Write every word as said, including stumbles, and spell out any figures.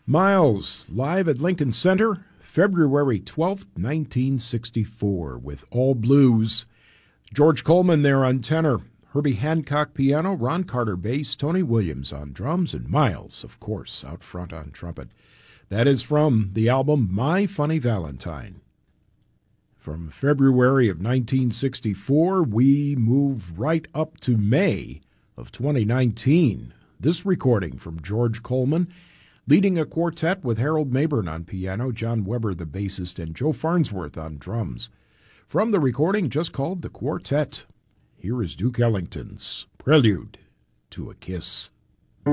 Miles, live at Lincoln Center, February twelfth, nineteen sixty-four, with All Blues. George Coleman there on tenor, Herbie Hancock piano, Ron Carter bass, Tony Williams on drums, and Miles, of course, out front on trumpet. That is from the album My Funny Valentine. From February of nineteen sixty-four, we move right up to May of twenty nineteen. This recording from George Coleman, leading a quartet with Harold Mabern on piano, John Weber the bassist, and Joe Farnsworth on drums. From the recording just called The Quartet, here is Duke Ellington's Prelude to a Kiss.